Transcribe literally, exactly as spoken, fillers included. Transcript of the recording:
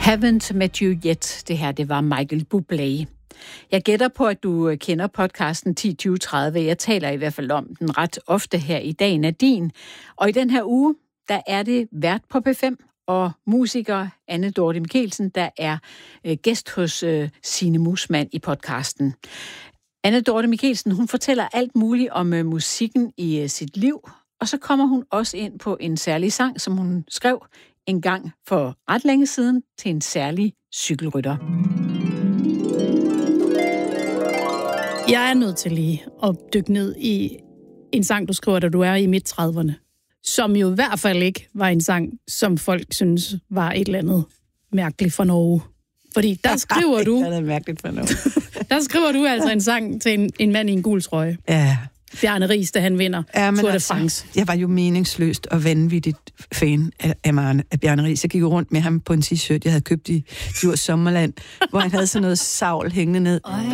Haven't Met You Yet. Det her, det var Michael Bublé. Jeg gætter på, at du kender podcasten ti tyve tredive. Jeg taler i hvert fald om den ret ofte her i Dagen er din. Og i den her uge, der er det vært på P fem og musiker Anne Dorthe Michelsen, der er øh, gæst hos øh, Signe Muusmann i podcasten. Anne Dorthe Michelsen, hun fortæller alt muligt om øh, musikken i øh, sit liv, og så kommer hun også ind på en særlig sang, som hun skrev en gang for ret længe siden til en særlig cykelrytter. Jeg er nødt til lige at dykke ned i en sang, du skriver, da du er i midt trediverne, som jo i hvert fald ikke var en sang, som folk synes var et eller andet mærkeligt fra Norge. Fordi der skriver du... det er mærkeligt fra Norge. Der skriver du altså en sang til en, en mand i en gul trøje. Ja. Bjarne Riis, da han vinder ja, Tour de altså, France. Jeg var jo meningsløst og vanvittigt fan af, af, af Bjarne Riis. Jeg gik jo rundt med ham på en t-shirt, jeg havde købt i Djurs Sommerland, hvor han havde sådan noget savl hængende ned.